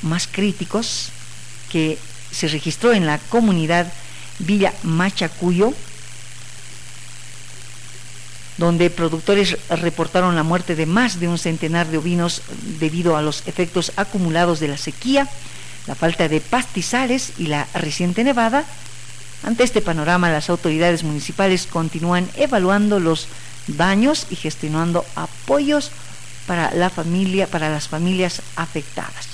más críticos que se registró en la comunidad Villa Machacuyo, donde productores reportaron la muerte de más de un centenar de ovinos debido a los efectos acumulados de la sequía, la falta de pastizales y la reciente nevada. Ante este panorama, las autoridades municipales continúan evaluando los daños y gestionando apoyos para las familias afectadas.